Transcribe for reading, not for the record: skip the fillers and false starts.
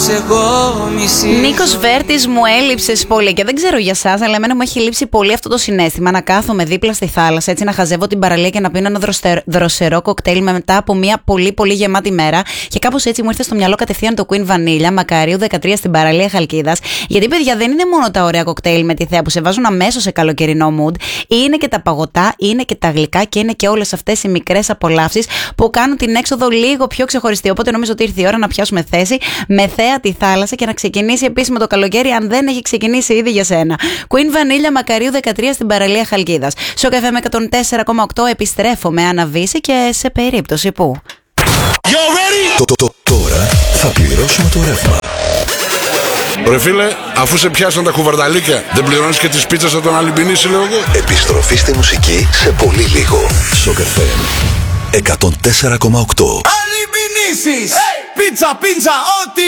εγώ μισή. Νίκος Βέρτης, μου έλειψες πολύ. Και δεν ξέρω για εσάς, αλλά εμένα μου έχει λείψει πολύ αυτό το συναίσθημα να κάθομαι δίπλα στη θάλασσα, έτσι να χαζεύω την παραλία και να πίνω ένα δροσερό κοκτέιλ μετά από μια πολύ πολύ γεμάτη μέρα. Και κάπως έτσι μου ήρθε στο μυαλό κατευθείαν το Queen Vanilla Μακαρίου 13 στην παραλία Χαλκίδας. Γιατί, παιδιά, δεν είναι μόνο τα ωραία κοκτέιλ με τη θέα που σε βάζουν αμέσως σε καλοκαιρινό mood. Είναι και τα παγωτά, είναι και τα γλυκά και είναι και όλες αυτές οι μικρές απολαύσεις που κάνουν την έξοδο λίγο πιο ξεχωριστή. Οπότε νομίζω ότι ήρθε η ώρα να πιάσουμε θέση με θέα τη θάλασσα και να ξεκινήσει επίσημα το καλοκαίρι, αν δεν έχει ξεκινήσει ήδη για σένα. Queen Vanilla Μακαρίου 13 στην παραλία Χαλκίδας. Στο καφέ με 104,8 επιστρέφω με Άννα Βύση και σε περίπτωση που. Τώρα θα πληρώσουμε το ρεύμα. Ρε φίλε, αφού σε πιάσαν τα κουβαρνταλίκια, δεν πληρώνεις και τις πίτσες από τον Αλυμπινίση, λέω εγώ. Επιστροφή στη μουσική σε πολύ λίγο. Σοκ FM 104,8. Αλυμπινίσεις! Πίτσα, ό,τι